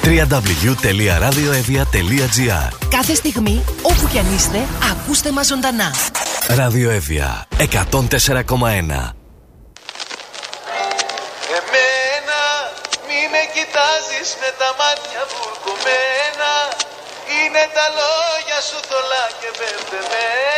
www.radioevia.gr. Κάθε στιγμή, όπου κι αν είστε, ακούστε μας ζωντανά. Ραδιοέβια 104,1. Εμένα μη με κοιτάζεις με τα μάτια βουρκωμένα. Είναι τα λόγια σου θολά και μπερδεμένα.